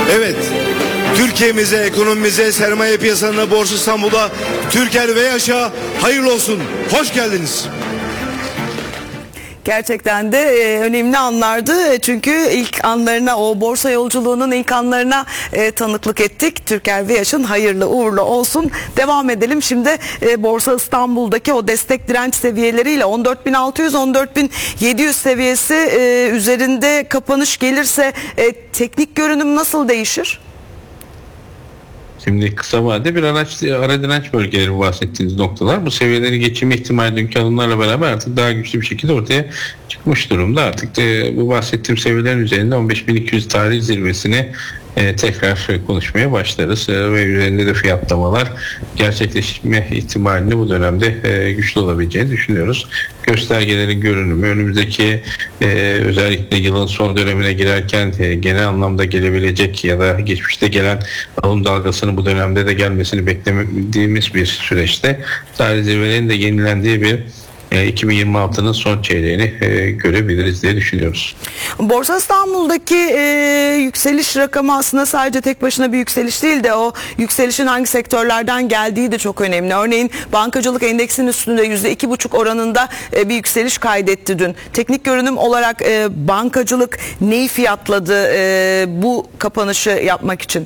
Evet, Türkiye'mize, ekonomimize, sermaye piyasalarına, Borsa İstanbul'a, Türker ve Yaşa hayırlı olsun. Hoş geldiniz. Gerçekten de önemli anlardı. Çünkü ilk anlarına, o borsa yolculuğunun ilk anlarına tanıklık ettik. Türker ve Yaş'ın hayırlı uğurlu olsun. Devam edelim. Şimdi Borsa İstanbul'daki o destek direnç seviyeleriyle 14.600-14.700 seviyesi üzerinde kapanış gelirse teknik görünüm nasıl değişir? Şimdi kısa vadede bir ara direnç bölgeleri bahsettiğiniz noktalar. Bu seviyeleri geçirme ihtimali dünkü alımlarla beraber artık daha güçlü bir şekilde ortaya çıkmış durumda. Artık bu bahsettiğim seviyelerin üzerinde 15.200 tarih zirvesini tekrar konuşmaya başlarız ve üzerinde de fiyatlamalar gerçekleşme ihtimalini bu dönemde güçlü olabileceğini düşünüyoruz. Göstergelerin görünümü önümüzdeki özellikle yılın son dönemine girerken genel anlamda gelebilecek ya da geçmişte gelen alım dalgasının bu dönemde de gelmesini beklediğimiz bir süreçte tarih zirvelerin de yenilendiği bir 2026'nın son çeyreğini görebiliriz diye düşünüyoruz. Borsa İstanbul'daki yükseliş rakamı aslında sadece tek başına bir yükseliş değil de o yükselişin hangi sektörlerden geldiği de çok önemli. Örneğin bankacılık endeksin üstünde %2,5 oranında bir yükseliş kaydetti dün. Teknik görünüm olarak bankacılık neyi fiyatladı bu kapanışı yapmak için?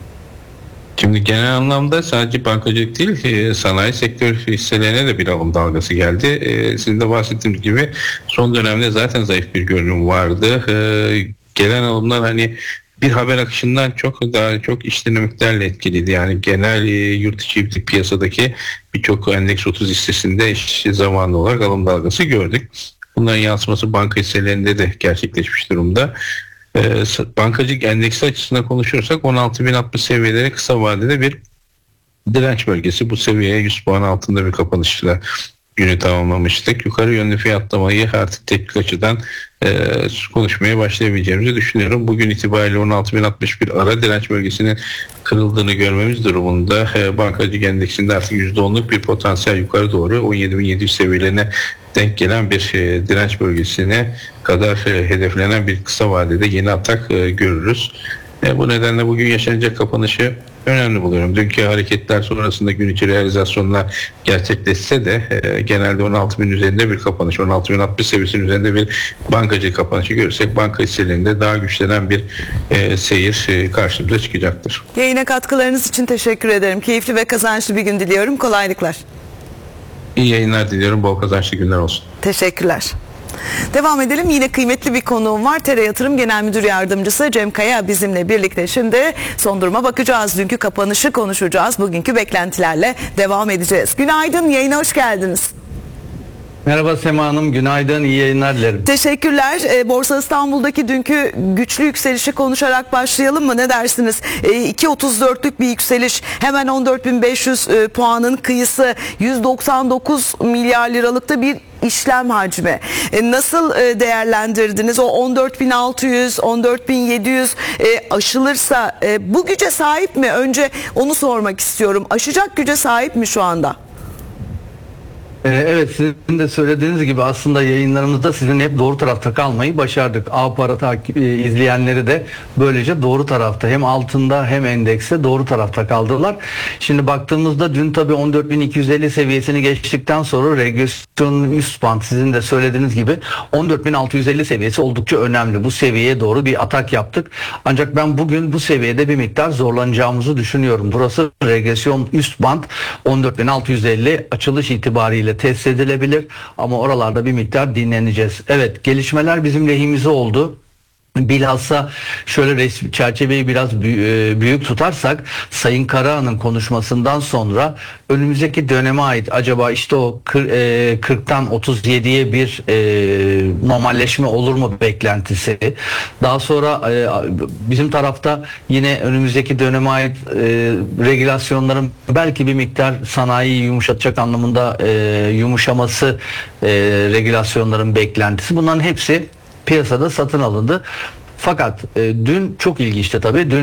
Şimdi genel anlamda sadece bankacılık değil, sanayi sektör hisselerine de bir alım dalgası geldi. Sizin de bahsettiğiniz gibi son dönemde zaten zayıf bir görünüm vardı. Gelen alımlar hani bir haber akışından daha çok iş dinamiklerle etkiliydi. Yani genel yurt içi piyasadaki birçok endeks 30 hissesinde eş zamanlı olarak alım dalgası gördük. Bunların yansıması banka hisselerinde de gerçekleşmiş durumda. Bankacılık endeksi açısından konuşursak 16.060 seviyeleri kısa vadede bir direnç bölgesi. Bu seviyeye 100 puan altında bir kapanışla günü tamamlamıştık. Yukarı yönlü fiyatlamayı artık teknik açıdan konuşmaya başlayabileceğimizi düşünüyorum. Bugün itibariyle 16.061 ara direnç bölgesinin kırıldığını görmemiz durumunda bankacılık endeksinde artık %10'luk bir potansiyel yukarı doğru 17.700 seviyelerine denk gelen bir direnç bölgesine kadar hedeflenen bir kısa vadede yeni atak görürüz. Bu nedenle bugün yaşanacak kapanışı önemli buluyorum. Dünkü hareketler sonrasında gün içi realizasyonlar gerçekleşse de genelde 16.000 üzerinde bir kapanış, 16.060 seviyesinin üzerinde bir bankacılık kapanışı görürsek banka hisselerinde daha güçlenen bir seyir karşımıza çıkacaktır. Yayına katkılarınız için teşekkür ederim. Keyifli ve kazançlı bir gün diliyorum. Kolaylıklar. İyi yayınlar diliyorum. Bol kazançlı günler olsun. Teşekkürler. Devam edelim. Yine kıymetli bir konuğum var. TR Yatırım Genel Müdür Yardımcısı Cem Kaya bizimle birlikte. Şimdi son duruma bakacağız. Dünkü kapanışı konuşacağız. Bugünkü beklentilerle devam edeceğiz. Günaydın. Yayına hoş geldiniz. Merhaba Sema Hanım, günaydın, iyi yayınlar dilerim. Teşekkürler. Borsa İstanbul'daki dünkü güçlü yükselişi konuşarak başlayalım mı? Ne dersiniz? 2.34'lük bir yükseliş. Hemen 14.500 puanın kıyısı, 199 milyar liralıkta bir işlem hacmi. Nasıl değerlendirdiniz? O 14.600, 14.700 aşılırsa bu güce sahip mi? Önce onu sormak istiyorum. Aşacak güce sahip mi şu anda? Evet, sizin de söylediğiniz gibi aslında yayınlarımızda sizin hep doğru tarafta kalmayı başardık. A-Para izleyenleri de böylece doğru tarafta, hem altında hem endekste doğru tarafta kaldılar. Şimdi baktığımızda dün tabii 14.250 seviyesini geçtikten sonra regresyonun üst band, sizin de söylediğiniz gibi 14.650 seviyesi oldukça önemli. Bu seviyeye doğru bir atak yaptık. Ancak ben bugün bu seviyede bir miktar zorlanacağımızı düşünüyorum. Burası regresyon üst band, 14.650 açılış itibariyle test edilebilir ama oralarda bir miktar dinleneceğiz. Evet, gelişmeler bizim lehimize oldu. Bilhassa şöyle çerçeveyi biraz büyük tutarsak, Sayın Karahan'ın konuşmasından sonra önümüzdeki döneme ait acaba işte o 40'tan 37'ye bir normalleşme olur mu beklentisi. Daha sonra bizim tarafta yine önümüzdeki döneme ait regülasyonların belki bir miktar sanayiyi yumuşatacak anlamında yumuşaması, regülasyonların beklentisi, bunların hepsi piyasada satın alındı. Fakat dün çok ilginçti tabii. Dün